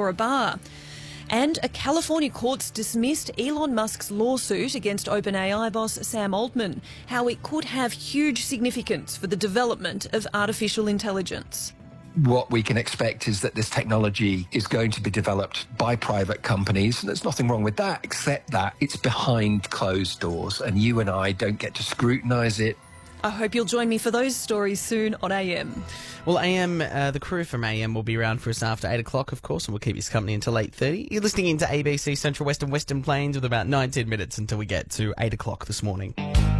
before a bar. And a California court's dismissed Elon Musk's lawsuit against OpenAI boss Sam Altman, how it could have huge significance for the development of artificial intelligence. What we can expect is that this technology is going to be developed by private companies, and there's nothing wrong with that, except that it's behind closed doors, and you and I don't get to scrutinise it. I hope you'll join me for those stories soon on AM. Well, AM, the crew from AM will be around for us after 8 o'clock, of course, and we'll keep you company until 8:30. You're listening into ABC Central West and Western Plains with about 19 minutes until we get to 8 o'clock this morning.